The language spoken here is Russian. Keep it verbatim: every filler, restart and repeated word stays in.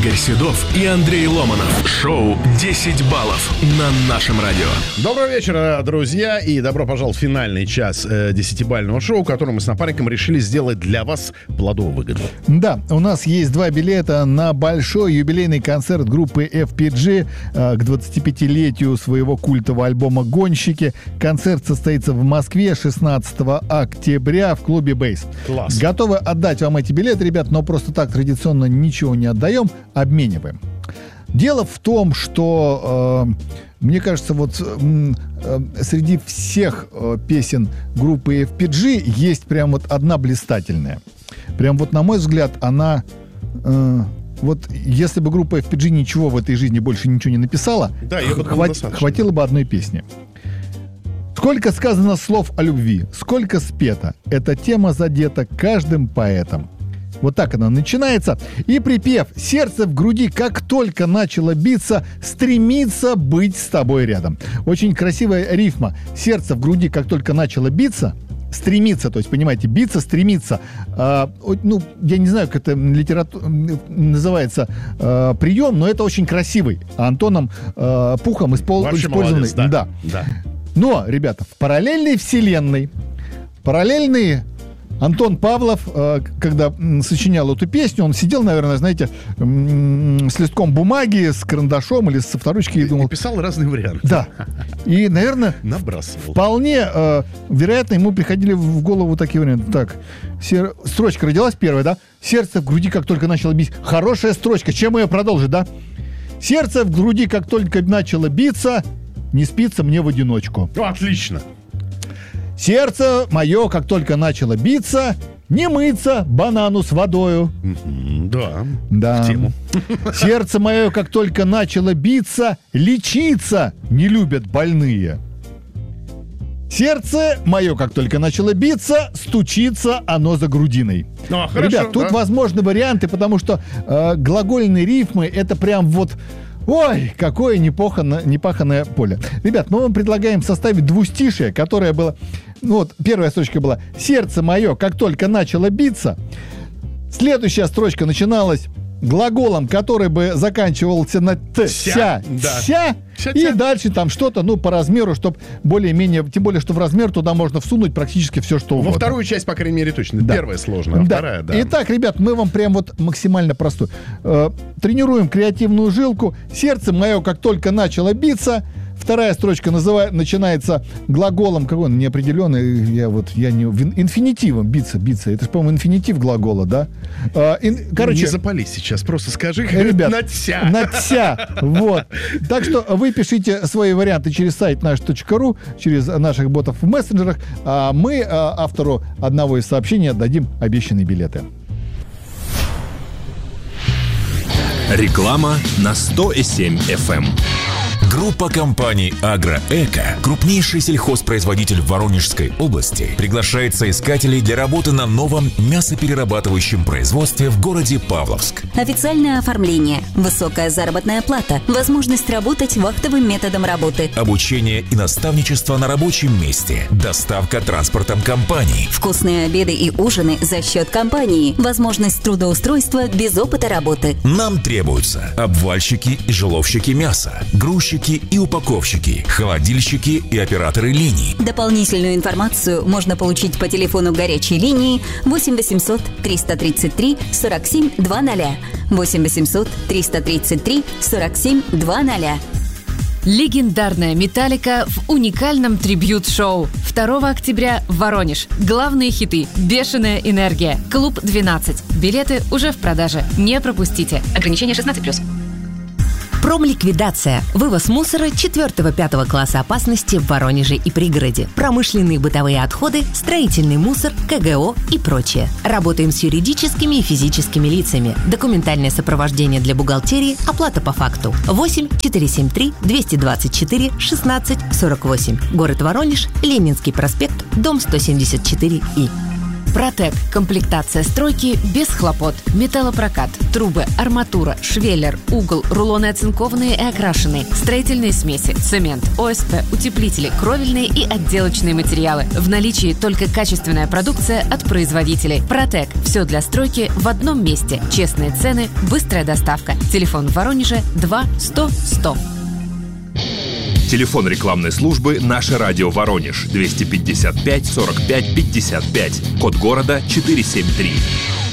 Игорь Седов и Андрей Ломанов. Шоу «десять баллов» на нашем радио. Доброго вечера, друзья, и добро пожаловать в финальный час э, десятибалльного шоу, который мы с напарником решили сделать для вас плодово выгодно. Да, у нас есть два билета на большой юбилейный концерт группы эф пи джи э, к двадцатипятилетию своего культового альбома «Гонщики». Концерт состоится в Москве шестнадцатого октября в клубе «Бейс». Класс. Готовы отдать вам эти билеты, ребят, но просто так традиционно ничего не отдаем, обмениваем. Дело в том, что, э, мне кажется, вот э, среди всех э, песен группы эф пи джи есть прям вот одна блистательная. Прям вот, на мой взгляд, она... Э, вот если бы группа эф пи джи ничего в этой жизни больше ничего не написала, да, х- хват, хватило бы одной песни. Сколько сказано слов о любви, сколько спето. Эта тема задета каждым поэтом. Вот так она начинается. И припев «Сердце в груди, как только начало биться, стремится быть с тобой рядом». Очень красивая рифма. «Сердце в груди, как только начало биться, стремится», то есть, понимаете, биться, стремится. А, ну, я не знаю, как это литература называется, а, прием, но это очень красивый. Антоном а, Пухом испол... использованный. Молодец, да. Да. Да. Но, ребята, в параллельной вселенной, параллельные... Антон Павлов, когда сочинял эту песню, он сидел, наверное, знаете, с листком бумаги, с карандашом или с авторучкой и думал... И писал разные варианты. Да. И, наверное, набрасывал. Вполне э, вероятно, ему приходили в голову такие варианты. Так, сер... строчка родилась первая, да? «Сердце в груди, как только начало биться». Хорошая строчка. Чем ее продолжить, да? «Сердце в груди, как только начало биться, не спится мне в одиночку». Ну, отлично. «Сердце мое, как только начало биться, не мыться банану с водою». Mm-hmm, да, да. В тему. «Сердце мое, как только начало биться, лечиться не любят больные». «Сердце мое, как только начало биться, стучится оно за грудиной». Ну, хорошо, ребят, тут да. возможны варианты, потому что э, глагольные рифмы — это прям вот... Ой, какое непаханное, непаханное поле. Ребят, мы вам предлагаем составить двустишие, которое было... Ну вот, первая строчка была «Сердце мое, как только начало биться». Следующая строчка начиналась глаголом, который бы заканчивался на «т», «ся», да. «ся», и дальше там что-то, ну, по размеру, чтобы более-менее... Тем более, что в размер туда можно всунуть практически все, что угодно. Во вторую часть, по крайней мере, точно. Да. Первая сложная, а да. вторая, да. Итак, ребят, мы вам прям вот максимально простую. Э, тренируем креативную жилку. «Сердце мое, как только начало биться». Вторая строчка называет, начинается глаголом, какой он неопределенный, я вот, я не... Инфинитивом, биться, биться. Это же, по-моему, инфинитив глагола, да? А, ин, короче... Не запали сейчас, просто скажи, ребят, «натся». «натся», вот. Так что вы пишите свои варианты через сайт наш точка ру, через наших ботов в мессенджерах, а мы а, автору одного из сообщений отдадим обещанные билеты. Реклама на сто семь эф эм. Группа компаний «Агроэко», крупнейший сельхозпроизводитель в Воронежской области, приглашает соискателей для работы на новом мясоперерабатывающем производстве в городе Павловск. Официальное оформление, высокая заработная плата, возможность работать вахтовым методом работы, обучение и наставничество на рабочем месте, доставка транспортом компании, вкусные обеды и ужины за счет компании, возможность трудоустройства без опыта работы. Нам требуются обвальщики и жиловщики мяса, грузчики и упаковщики, холодильщики и операторы линий. Дополнительную информацию можно получить по телефону горячей линии восемь восемьсот триста тридцать три сорок семь двадцать, восемь восемьсот триста тридцать три сорок семь двадцать. Легендарная «Металлика» в уникальном трибьют-шоу. второго октября в Воронеж. Главные хиты «Бешеная энергия», «Клуб двенадцать». Билеты уже в продаже. Не пропустите. Ограничение шестнадцать плюс. Промликвидация. Вывоз мусора четвёртого-пятого класса опасности в Воронеже и пригороде. Промышленные бытовые отходы, строительный мусор, ка гэ о и прочее. Работаем с юридическими и физическими лицами. Документальное сопровождение для бухгалтерии, оплата по факту. восемь четыре семь три двести двадцать четыре шестнадцать сорок восемь. Город Воронеж, Ленинский проспект, дом сто семьдесят четыре И. Протек. Комплектация стройки без хлопот. Металлопрокат. Трубы, арматура, швеллер, угол, рулоны оцинкованные и окрашенные, строительные смеси, цемент, ОСП, утеплители, кровельные и отделочные материалы. В наличии только качественная продукция от производителей. Протек. Все для стройки в одном месте. Честные цены, быстрая доставка. Телефон в Воронеже два сто сто. Телефон рекламной службы «Наше радио Воронеж» двести пятьдесят пять сорок пять пятьдесят пять. Код города четыреста семьдесят три.